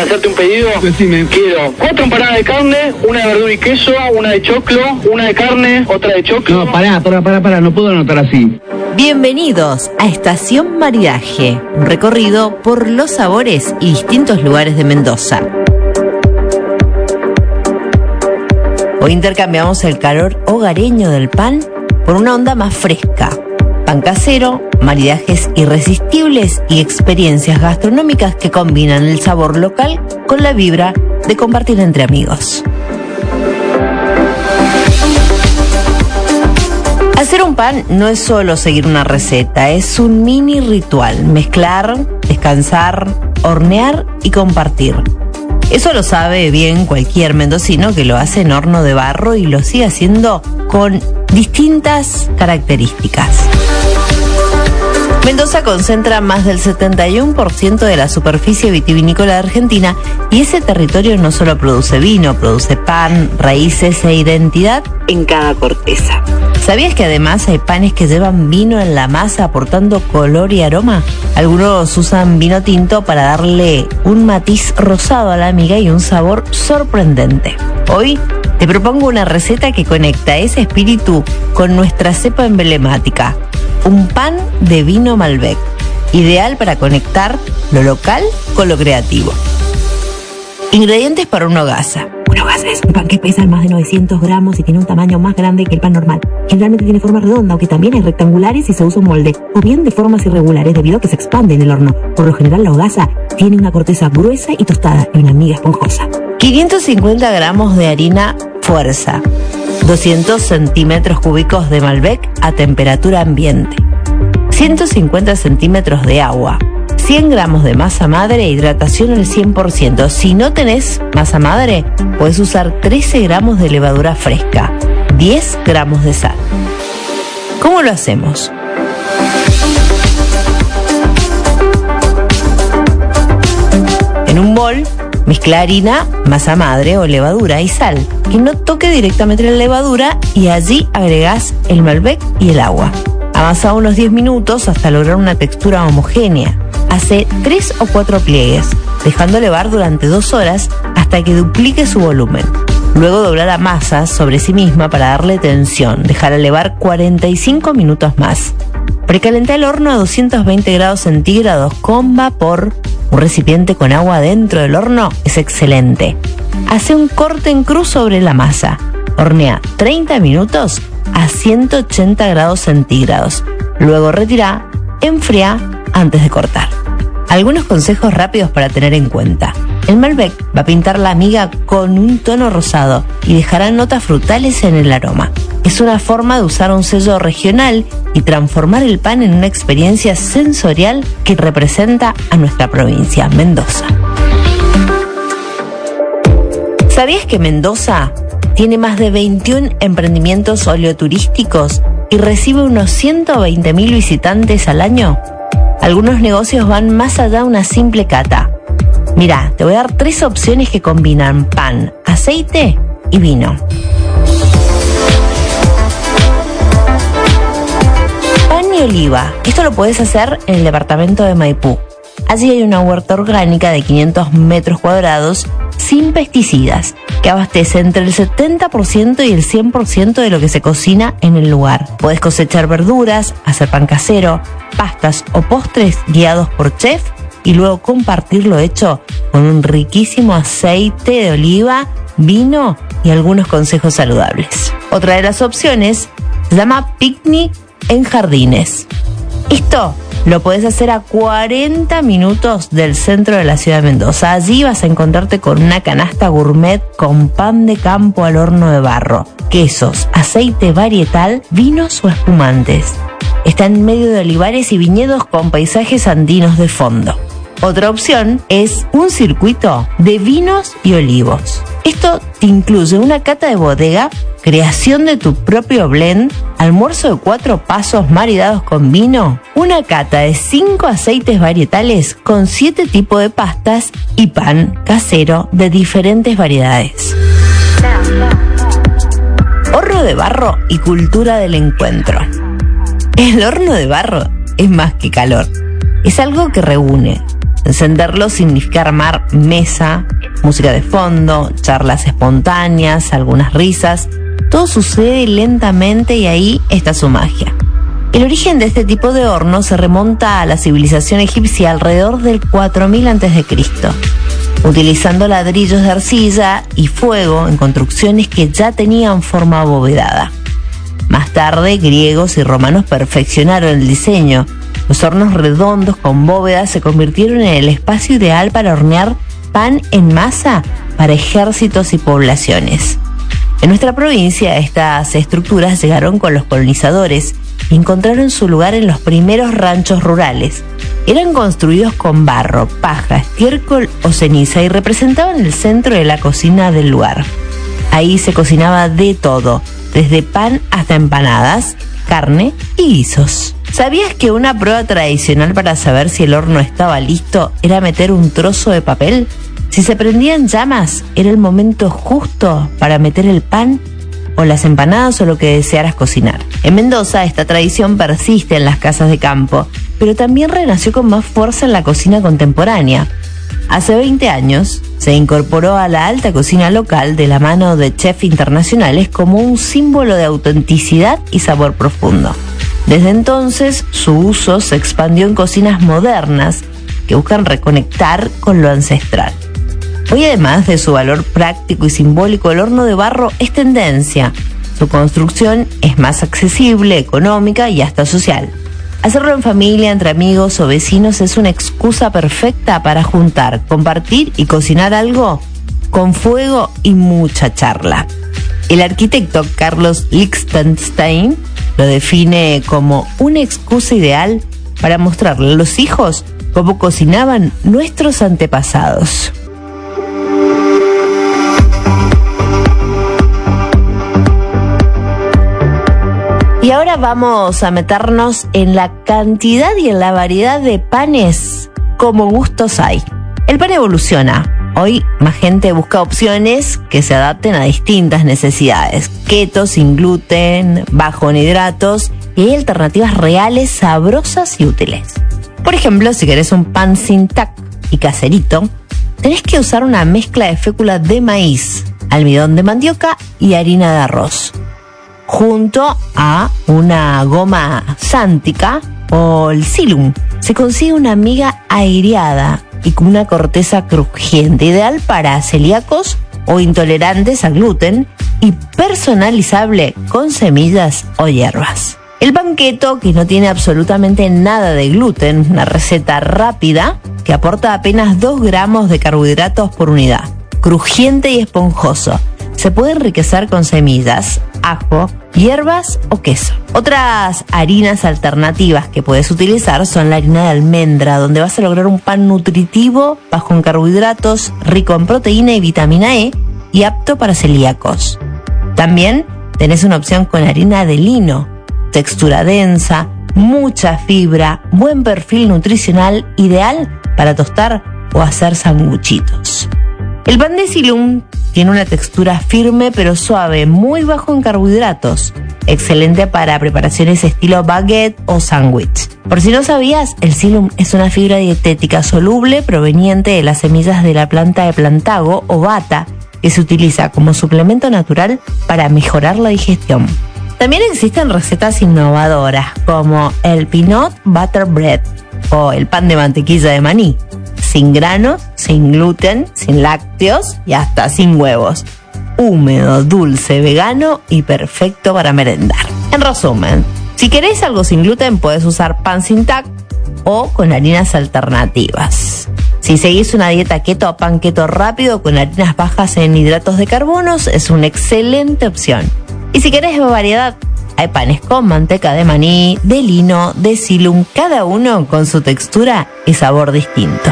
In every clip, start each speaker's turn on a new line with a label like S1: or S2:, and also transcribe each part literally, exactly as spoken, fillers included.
S1: hacerte un pedido?
S2: Decime.
S1: Quiero cuatro empanadas de carne, una de verdura y queso, una de choclo, una de carne, otra de choclo.
S2: No, pará, pará, pará, pará, no puedo anotar así.
S3: Bienvenidos a Estación Maridaje, un recorrido por los sabores y distintos lugares de Mendoza. Hoy intercambiamos el calor hogareño del pan por una onda más fresca. Pan casero, maridajes irresistibles y experiencias gastronómicas que combinan el sabor local con la vibra de compartir entre amigos. Hacer un pan no es solo seguir una receta, es un mini ritual. Mezclar, descansar, hornear y compartir. Eso lo sabe bien cualquier mendocino que lo hace en horno de barro y lo sigue haciendo con distintas características. Mendoza concentra más del setenta y uno por ciento de la superficie vitivinícola de Argentina y ese territorio no solo produce vino, produce pan, raíces e identidad en cada corteza. ¿Sabías que además hay panes que llevan vino en la masa aportando color y aroma? Algunos usan vino tinto para darle un matiz rosado a la miga y un sabor sorprendente. Hoy te propongo una receta que conecta ese espíritu con nuestra cepa emblemática. Un pan de vino Malbec, ideal para conectar lo local con lo creativo. Ingredientes para una hogaza. Una hogaza es un pan que pesa más de novecientos gramos y tiene un tamaño más grande que el pan normal. Generalmente tiene forma redonda, aunque también hay rectangulares y se usa un molde, o bien de formas irregulares debido a que se expande en el horno. Por lo general la hogaza tiene una corteza gruesa y tostada y una miga esponjosa. quinientos cincuenta gramos de harina Fuerza. doscientos centímetros cúbicos de Malbec a temperatura ambiente, ciento cincuenta centímetros de agua, cien gramos de masa madre e hidratación al cien por ciento. Si no tenés masa madre, puedes usar trece gramos de levadura fresca, diez gramos de sal. ¿Cómo lo hacemos? En un bol, mezcla harina, masa madre o levadura y sal, que no toque directamente la levadura, y allí agregás el Malbec y el agua. Amasa unos diez minutos hasta lograr una textura homogénea. Hace tres o cuatro pliegues, dejando levar durante dos horas hasta que duplique su volumen. Luego doblar la masa sobre sí misma para darle tensión, dejar levar cuarenta y cinco minutos más. Precalenta el horno a doscientos veinte grados centígrados con vapor. Un recipiente con agua dentro del horno es excelente. Hace un corte en cruz sobre la masa. Hornea treinta minutos a ciento ochenta grados centígrados. Luego retira, enfría antes de cortar. Algunos consejos rápidos para tener en cuenta. El Malbec va a pintar la miga con un tono rosado y dejará notas frutales en el aroma. Es una forma de usar un sello regional y transformar el pan en una experiencia sensorial que representa a nuestra provincia, Mendoza. ¿Sabías que Mendoza tiene más de veintiún emprendimientos oleoturísticos y recibe unos ciento veinte mil visitantes al año? Algunos negocios van más allá de una simple cata. Mirá, te voy a dar tres opciones que combinan pan, aceite y vino. Pan y oliva. Esto lo puedes hacer en el departamento de Maipú. Allí hay una huerta orgánica de quinientos metros cuadrados sin pesticidas, que abastece entre el setenta por ciento y el cien por ciento de lo que se cocina en el lugar. Puedes cosechar verduras, hacer pan casero, pastas o postres guiados por chef y luego compartirlo hecho con un riquísimo aceite de oliva, vino y algunos consejos saludables. Otra de las opciones se llama picnic en jardines. Esto lo puedes hacer a cuarenta minutos del centro de la ciudad de Mendoza. Allí vas a encontrarte con una canasta gourmet con pan de campo al horno de barro, quesos, aceite varietal, vinos o espumantes. Está en medio de olivares y viñedos con paisajes andinos de fondo. Otra opción es un circuito de vinos y olivos. Esto te incluye una cata de bodega, creación de tu propio blend, almuerzo de cuatro pasos maridados con vino, una cata de cinco aceites varietales con siete tipos de pastas y pan casero de diferentes variedades. Horno de barro y cultura del encuentro. El horno de barro es más que calor. Es algo que reúne. Encenderlo significa armar mesa, música de fondo, charlas espontáneas, algunas risas. Todo sucede lentamente y ahí está su magia. El origen de este tipo de horno se remonta a la civilización egipcia alrededor del cuatro mil antes de Cristo, utilizando ladrillos de arcilla y fuego en construcciones que ya tenían forma abovedada. Más tarde, griegos y romanos perfeccionaron el diseño. Los hornos redondos con bóvedas se convirtieron en el espacio ideal para hornear pan en masa para ejércitos y poblaciones. En nuestra provincia, estas estructuras llegaron con los colonizadores y encontraron su lugar en los primeros ranchos rurales. Eran construidos con barro, paja, estiércol o ceniza y representaban el centro de la cocina del lugar. Ahí se cocinaba de todo, desde pan hasta empanadas, carne y guisos. ¿Sabías que una prueba tradicional para saber si el horno estaba listo era meter un trozo de papel? Si se prendían llamas, era el momento justo para meter el pan o las empanadas o lo que desearas cocinar. En Mendoza esta tradición persiste en las casas de campo, pero también renació con más fuerza en la cocina contemporánea. Hace veinte años se incorporó a la alta cocina local de la mano de chefs internacionales como un símbolo de autenticidad y sabor profundo. Desde entonces su uso se expandió en cocinas modernas que buscan reconectar con lo ancestral. Hoy, además de su valor práctico y simbólico, el horno de barro es tendencia. Su construcción es más accesible, económica y hasta social. Hacerlo en familia, entre amigos o vecinos es una excusa perfecta para juntar, compartir y cocinar algo con fuego y mucha charla. El arquitecto Carlos Lichtenstein lo define como una excusa ideal para mostrarle a los hijos cómo cocinaban nuestros antepasados. Y ahora vamos a meternos en la cantidad y en la variedad de panes como gustos hay. El pan evoluciona. Hoy más gente busca opciones que se adapten a distintas necesidades. Keto, sin gluten, bajo en hidratos y hay alternativas reales, sabrosas y útiles. Por ejemplo, si querés un pan sin tac y caserito, tenés que usar una mezcla de fécula de maíz, almidón de mandioca y harina de arroz, junto a una goma sántica o el psyllium. Se consigue una miga aireada y con una corteza crujiente, ideal para celíacos o intolerantes al gluten y personalizable con semillas o hierbas. El pan keto, que no tiene absolutamente nada de gluten, una receta rápida que aporta apenas dos gramos de carbohidratos por unidad, crujiente y esponjoso. Se puede enriquecer con semillas, ajo, hierbas o queso. Otras harinas alternativas que puedes utilizar son la harina de almendra, donde vas a lograr un pan nutritivo, bajo en carbohidratos, rico en proteína y vitamina E y apto para celíacos. También tenés una opción con harina de lino, textura densa, mucha fibra, buen perfil nutricional, ideal para tostar o hacer sanguchitos. El pan de psyllium tiene una textura firme pero suave, muy bajo en carbohidratos, excelente para preparaciones estilo baguette o sándwich. Por si no sabías, el psyllium es una fibra dietética soluble proveniente de las semillas de la planta de plantago o bata, que se utiliza como suplemento natural para mejorar la digestión. También existen recetas innovadoras como el peanut butter bread o el pan de mantequilla de maní, sin granos, sin gluten, sin lácteos y hasta sin huevos. Húmedo, dulce, vegano y perfecto para merendar. En resumen, si querés algo sin gluten, puedes usar pan sin tac o con harinas alternativas. Si seguís una dieta keto o pan keto rápido con harinas bajas en hidratos de carbonos, es una excelente opción. Y si querés variedad, hay panes con manteca de maní, de lino, de psyllium, cada uno con su textura y sabor distinto.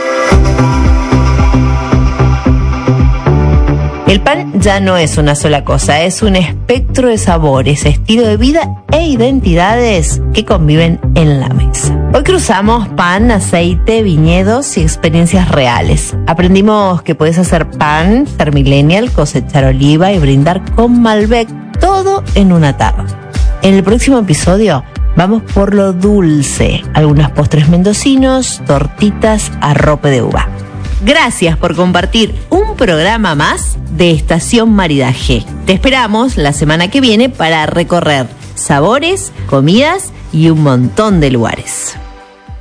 S3: El pan ya no es una sola cosa, es un espectro de sabores, estilo de vida e identidades que conviven en la mesa. Hoy cruzamos pan, aceite, viñedos y experiencias reales. Aprendimos que puedes hacer pan, ser millennial, cosechar oliva y brindar con Malbec, todo en una tarde. En el próximo episodio Vamos por lo dulce, algunos postres mendocinos, tortitas, arrope de uva. Gracias por compartir un programa más de Estación Maridaje. Te esperamos la semana que viene para recorrer sabores, comidas y un montón de lugares.